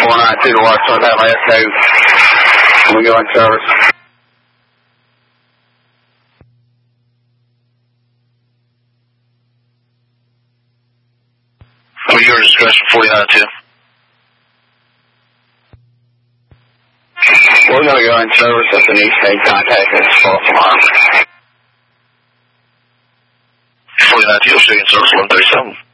492 to watch on that last code. We go in service. For your discretion, 492. We're going to go in service at the new state contact us false alarm. 492, you'll show you in service 137.